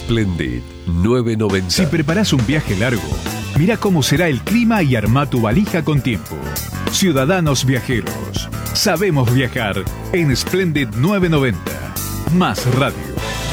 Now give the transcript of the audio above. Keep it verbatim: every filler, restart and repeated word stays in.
Splendid novecientos noventa. Si preparás un viaje largo, mira cómo será el clima y armá tu valija con tiempo. Ciudadanos Viajeros. Sabemos viajar en Splendid novecientos noventa. Más radio.